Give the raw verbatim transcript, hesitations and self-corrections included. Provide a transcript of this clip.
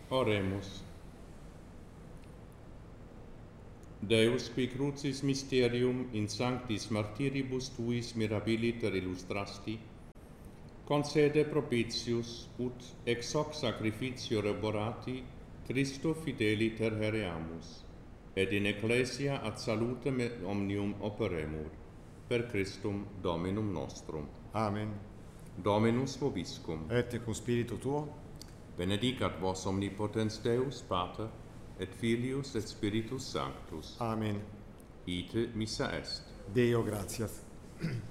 Oremus. Deus, qui crucis mysterium in sanctis martiribus tuis mirabiliter illustrasti, concede propitius ut ex hoc sacrificio reborati Christo fideliter hereamus, et in ecclesia ad salutem omnium operemur, per Christum Dominum nostrum. Amen. Dominus vobiscum. Et cum spiritu tuo. Benedicat vos omnipotens Deus, Pater, et Filius et Spiritus Sanctus. Amen. Ite missa est. Deo gratias.